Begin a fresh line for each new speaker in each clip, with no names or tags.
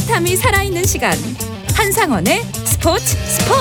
짜릿함이 살아있는 시간. 한상원의 스포츠.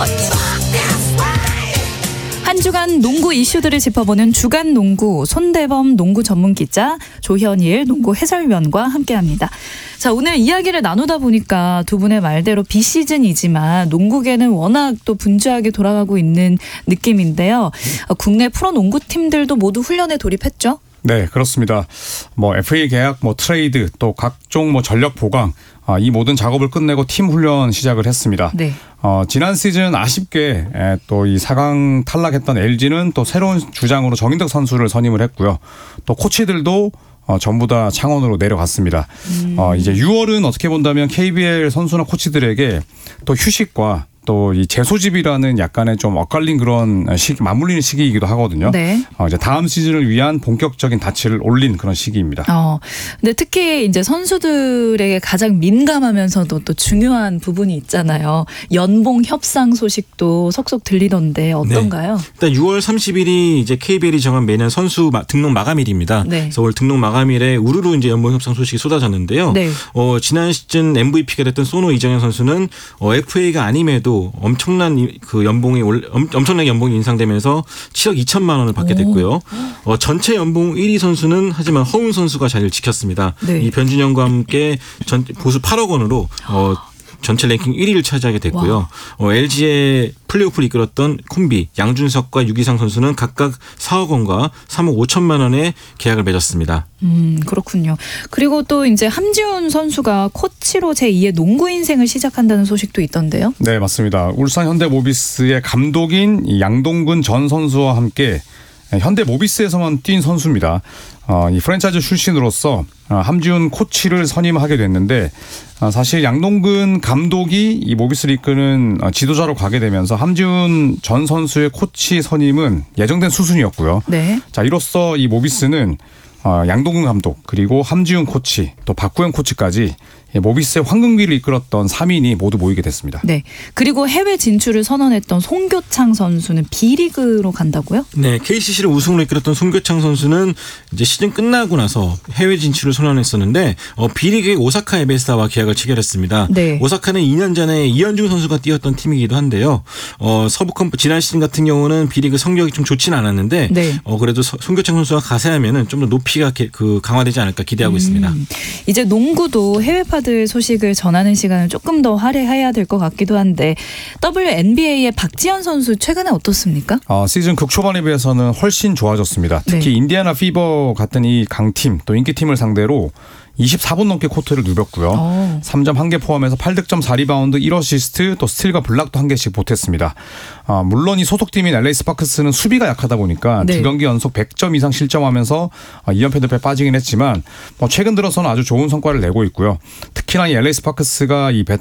한 주간 농구 이슈들을 짚어보는 주간 농구, 손대범 농구 전문 기자, 조현일 농구 해설위원과 함께합니다. 자, 오늘 이야기를 나누다 보니까 두 분의 말대로 비시즌이지만 농구계는 워낙 또 분주하게 돌아가고 있는 느낌인데요. 국내 프로농구 팀들도 모두 훈련에 돌입했죠?
네, 그렇습니다. FA 계약, 트레이드, 또 각종 전력 보강, 이 모든 작업을 끝내고 팀 훈련 시작을 했습니다.
네.
지난 시즌 아쉽게 또 이 4강 탈락했던 LG는 또 새로운 주장으로 정인덕 선수를 선임을 했고요. 또 코치들도 전부 다 창원으로 내려갔습니다. 이제 6월은 어떻게 본다면 KBL 선수나 코치들에게 또 휴식과 또 이 재소집이라는 약간의 좀 엇갈린 그런 맞물리는 시기이기도 하거든요.
네.
이제 다음 시즌을 위한 본격적인 닻을 올린 그런 시기입니다.
근데 특히 이제 선수들에게 가장 민감하면서도 또 중요한 부분이 있잖아요. 연봉 협상 소식도 속속 들리던데 어떤가요?
네. 일단 6월 30일이 이제 KBL이 정한 매년 선수 등록 마감일입니다.
네.
그래서 올 등록 마감일에 우르르 이제 연봉 협상 소식이 쏟아졌는데요.
네.
지난 시즌 MVP가 됐던 소노 이정현 선수는 FA가 아님에도 엄청난 그 엄청나게 연봉이 인상되면서 7억 2천만 원을 받게 됐고요. 전체 연봉 1위 선수는 하지만 허운 선수가 자리를 지켰습니다. 네. 이 변준영과 함께 보수 8억 원으로 전체 랭킹 1위를 차지하게 됐고요. LG의 플레이오프를 이끌었던 콤비 양준석과 유기상 선수는 각각 4억 원과 3억 5천만 원의 계약을 맺었습니다.
그렇군요. 그리고 또 이제 함지훈 선수가 코치로 제2의 농구 인생을 시작한다는 소식도 있던데요.
네, 맞습니다. 울산 현대모비스의 감독인 양동근 전 선수와 함께 현대모비스에서만 뛴 선수입니다. 이 프랜차이즈 출신으로서 함지훈 코치를 선임하게 됐는데 사실 양동근 감독이 이 모비스를 이끄는 지도자로 가게 되면서 함지훈 전 선수의 코치 선임은 예정된 수순이었고요.
네.
자, 이로써 이 모비스는 양동근 감독 그리고 함지훈 코치 또 박구영 코치까지 모비스의 황금기를 이끌었던 3인이 모두 모이게 됐습니다.
네. 그리고 해외 진출을 선언했던 송교창 선수는 B리그로 간다고요?
네. KCC를 우승으로 이끌었던 송교창 선수는 이제 시즌 끝나고 나서 해외 진출을 선언했었는데 B리그의 오사카 에베스타와 계약을 체결했습니다. 네. 오사카는 2년 전에 이현중 선수가 뛰었던 팀이기도 한데요. 지난 시즌 같은 경우는 B리그 성적이 좀 좋지는 않았는데 네. 그래도 송교창 선수가 가세하면은 좀 더 높이가 강화되지 않을까 기대하고 있습니다.
이제 농구도 해외파들 소식을 전하는 시간을 조금 더 할애해야 될 것 같기도 한데 WNBA의 박지현 선수 최근에 어떻습니까?
시즌 극초반에 비해서는 훨씬 좋아졌습니다. 특히 네. 인디애나 피버 같은 이 강팀 또 인기팀을 상대로 24분 넘게 코트를 누볐고요. 3점 1개 포함해서 8득점 4리바운드 1어시스트 또 스틸과 블락도 1개씩 보탰습니다. 물론 이 소속팀인 LA 스파크스는 수비가 약하다 보니까 네. 2경기 연속 100점 이상 실점하면서 2연패 늪에 빠지긴 했지만 최근 들어서는 아주 좋은 성과를 내고 있고요. 특히나 이 LA 스파크스가 이